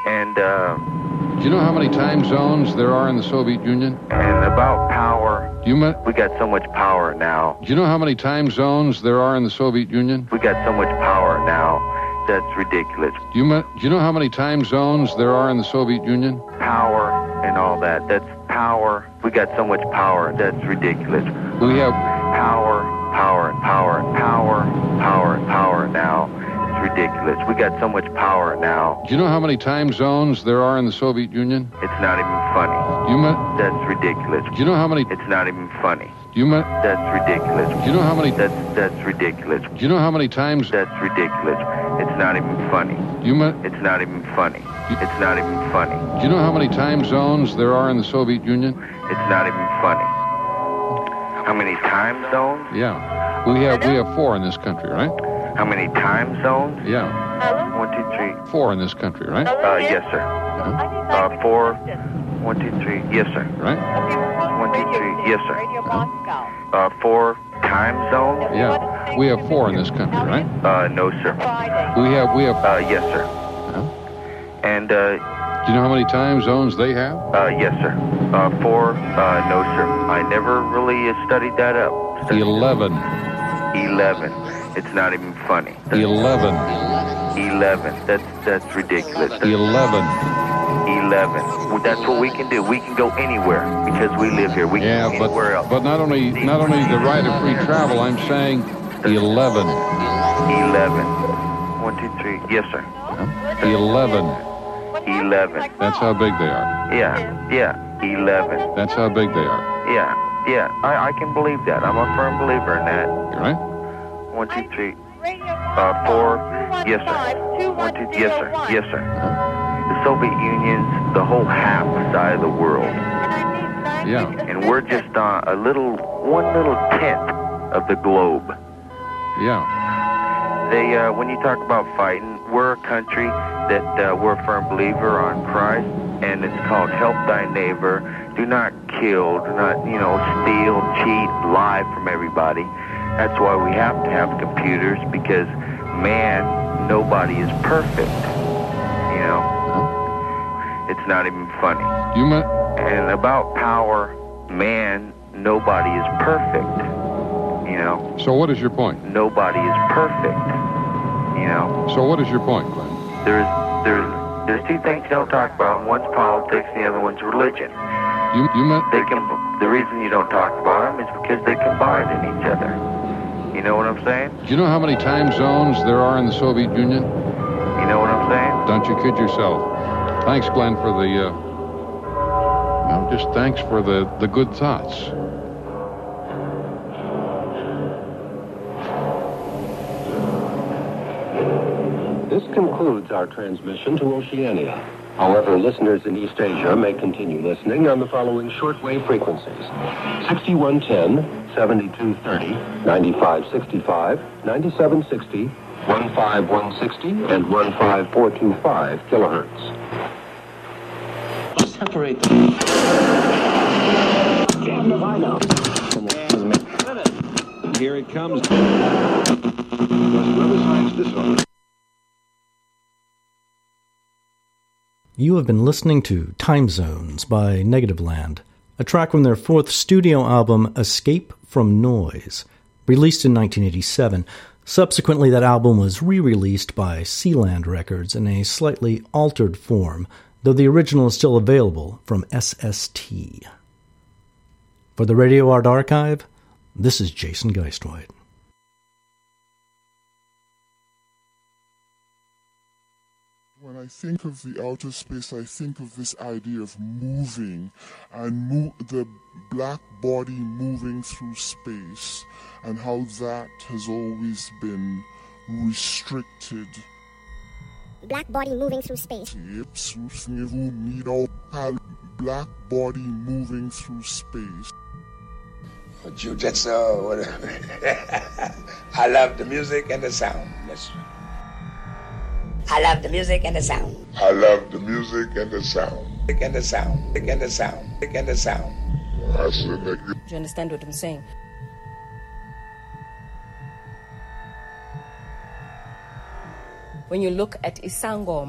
And, Do you know how many time zones there are in the Soviet Union? And about power. We got so much power now. Do you know how many time zones there are in the Soviet Union? We got so much power now. That's ridiculous. Do you know how many time zones there are in the Soviet Union? Power and all that. That's power. We got so much power. That's ridiculous. We have power now. It's ridiculous. We got so much power now. Do you know how many time zones there are in the Soviet Union? It's not even funny. That's ridiculous. Do you know how many? It's not even funny. That's ridiculous. Do you know how many? That's ridiculous. Do you know how many times? That's ridiculous. It's not even funny. It's not even funny. It's not even funny. Do you know how many time zones there are in the Soviet Union? It's not even funny. How many time zones? Yeah. We have 4 in this country, right? How many time zones? Yeah. 1, 2, 3. 4 in this country, right? Yes, sir. 4. 1, 2, 3. Yes, sir. Right? 1, 2, 3. Yes, sir. 4 time zones? Yeah. We have 4 in this country, right? No, sir. We have. Yes, sir. And do you know how many time zones they have? Yes, sir. 4. No, sir. I never really studied that up. 11. 11. It's not even funny. 11. 11. That's ridiculous. 11. 11. Well, that's what we can do. We can go anywhere because we live here. We can go anywhere else. But not only the right of free travel, I'm saying 11. 11. 1, 2, 3. Yes, sir. 11. 11. That's how big they are. Yeah. 11. That's how big they are. Yeah. I can believe that. I'm a firm believer in that. You're right? 1, 2, 3. 4. Yes, sir. 1, 2. Yes, sir. Yes, sir. The Soviet Union's the whole half side of the world. Yeah. And we're just one little tenth of the globe. Yeah. When you talk about fighting, we're a country that we're a firm believer on Christ, and it's called help thy neighbor. Do not kill, do not, steal, cheat, lie from everybody. That's why we have to have computers, because nobody is perfect. It's not even funny. And about power, nobody is perfect. So what is your point? Nobody is perfect. So what is your point, Glenn? There's 2 things you don't talk about. One's politics, and the other one's religion. The reason you don't talk about them is because they combine in each other. You know what I'm saying? Do you know how many time zones there are in the Soviet Union? You know what I'm saying? Don't you kid yourself. Thanks, Glenn, for thanks for the good thoughts. This concludes our transmission to Oceania. However, listeners in East Asia may continue listening on the following shortwave frequencies: 6110, 7230, 9565, 9760, 15160, and 15425 kilohertz. Separate them. Here it comes. You have been listening to Time Zones by Negativland, a track from their 4th studio album, Escape from Noise, released in 1987. Subsequently, that album was re-released by Sealand Records in a slightly altered form, though the original is still available from SST. For the Radio Art Archive, this is Jason Geistwhite. When I think of the outer space, I think of this idea of moving and the black body moving through space, and how that has always been restricted. Black body moving through space. Black body moving through space. That's whatever. I love the music and the sound. I love the music and the sound. I love the music and the sound. And the sound. And the sound. And the sound. Do you understand what I'm saying? When you look at Isangoma,